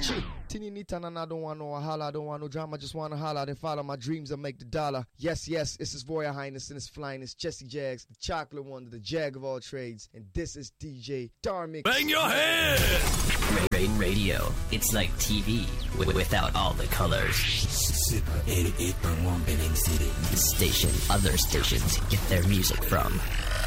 Tininita and I don't want no holla, I don't want no drama, just want to holla, then follow my dreams and make the dollar. Yes, yes, this is Royal Highness and it's flying, it's Jesse Jags, the chocolate wonder, the jag of all trades, and this is DJ Dharmic. Bang your head! Rain Radio, it's like TV without all the colors. Super 88.1 Benning City. The station other stations get their music from.